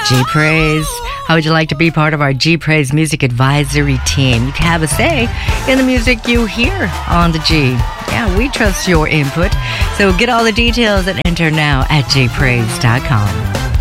G Praise. How would you like to be part of our G Praise Music Advisory Team? You can have a say in the music you hear on the G. Yeah, we trust your input. So get all the details and enter now at gpraise.com.